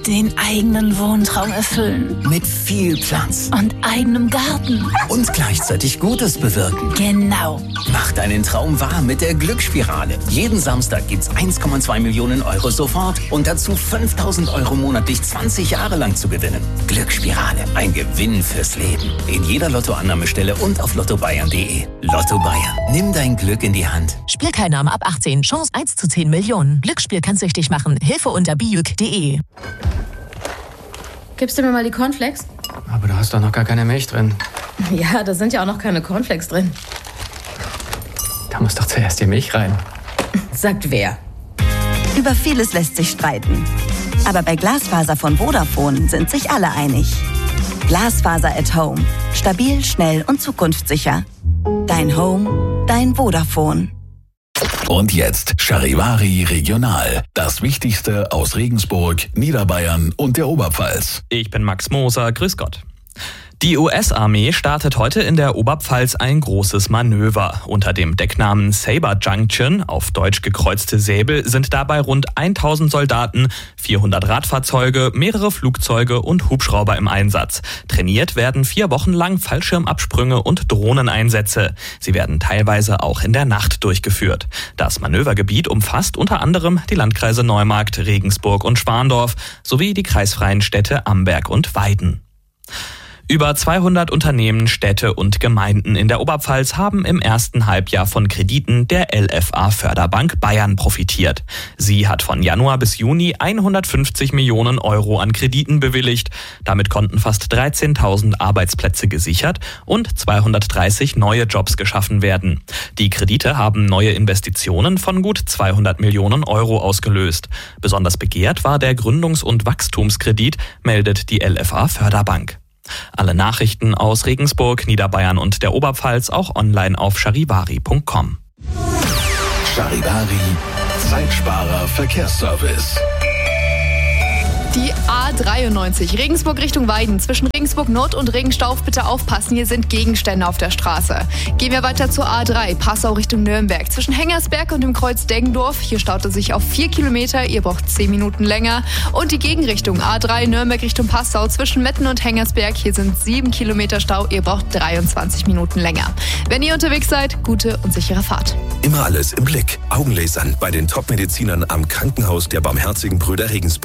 Den eigenen Wohntraum erfüllen. Mit viel Platz. Und eigenem Garten. Und gleichzeitig Gutes bewirken. Genau. Mach deinen Traum wahr mit der Glücksspirale. Jeden Samstag gibt's 1,2 Millionen Euro sofort und dazu 5.000 Euro monatlich 20 Jahre lang zu gewinnen. Glücksspirale. Ein Gewinn fürs Leben. In jeder Lottoannahmestelle und auf lottobayern.de. Lotto Bayern. Nimm dein Glück in die Hand. Spielteilnahme ab 18. Chance 1 zu 10 Millionen. Glücksspiel kann süchtig machen. Hilfe unter bijuk.de. Gibst du mir mal die Cornflakes? Aber da hast doch noch gar keine Milch drin. Ja, da sind ja auch noch keine Cornflakes drin. Da muss doch zuerst die Milch rein. Sagt wer? Über vieles lässt sich streiten. Aber bei Glasfaser von Vodafone sind sich alle einig. Glasfaser at Home. Stabil, schnell und zukunftssicher. Dein Home, dein Vodafone. Und jetzt Charivari Regional. Das Wichtigste aus Regensburg, Niederbayern und der Oberpfalz. Ich bin Max Moser, grüß Gott. Die US-Armee startet heute in der Oberpfalz ein großes Manöver. Unter dem Decknamen Saber Junction, auf Deutsch gekreuzte Säbel, sind dabei rund 1000 Soldaten, 400 Radfahrzeuge, mehrere Flugzeuge und Hubschrauber im Einsatz. Trainiert werden 4 Wochen lang Fallschirmabsprünge und Drohneneinsätze. Sie werden teilweise auch in der Nacht durchgeführt. Das Manövergebiet umfasst unter anderem die Landkreise Neumarkt, Regensburg und Schwandorf sowie die kreisfreien Städte Amberg und Weiden. Über 200 Unternehmen, Städte und Gemeinden in der Oberpfalz haben im ersten Halbjahr von Krediten der LFA Förderbank Bayern profitiert. Sie hat von Januar bis Juni 150 Millionen Euro an Krediten bewilligt. Damit konnten fast 13.000 Arbeitsplätze gesichert und 230 neue Jobs geschaffen werden. Die Kredite haben neue Investitionen von gut 200 Millionen Euro ausgelöst. Besonders begehrt war der Gründungs- und Wachstumskredit, meldet die LFA Förderbank. Alle Nachrichten aus Regensburg, Niederbayern und der Oberpfalz auch online auf charivari.com. Charivari, Zeitsparer Verkehrsservice. Die A93 Regensburg Richtung Weiden. Zwischen Regensburg Nord und Regenstauf bitte aufpassen, hier sind Gegenstände auf der Straße. Gehen wir weiter zur A3, Passau Richtung Nürnberg. Zwischen Hengersberg und dem Kreuz Deggendorf. Hier staut es sich auf 4 Kilometer, ihr braucht 10 Minuten länger. Und die Gegenrichtung A3 Nürnberg Richtung Passau. Zwischen Metten und Hengersberg, hier sind 7 Kilometer Stau, ihr braucht 23 Minuten länger. Wenn ihr unterwegs seid, gute und sichere Fahrt. Immer alles im Blick. Augenlasern bei den Top-Medizinern am Krankenhaus der Barmherzigen Brüder Regensburg.